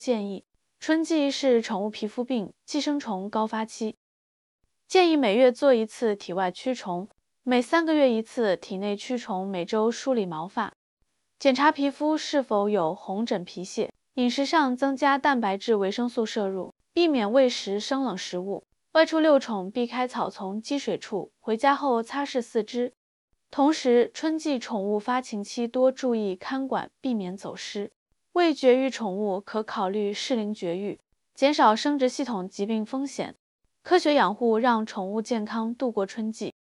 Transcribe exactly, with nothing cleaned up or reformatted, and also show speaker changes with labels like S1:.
S1: 建议：春季是宠物皮肤病、寄生虫高发期，建议每月做一次体外驱虫，每三个月一次体内驱虫，每周梳理毛发，检查皮肤是否有红疹皮屑。饮食上增加蛋白质、维生素摄入，避免喂食生冷食物。外出遛宠避开草丛、积水处，回家后擦拭四肢。同时，春季宠物发情期多注意看管，避免走失。未绝育宠物可考虑适龄绝育，减少生殖系统疾病风险。科学养护让宠物健康度过春季。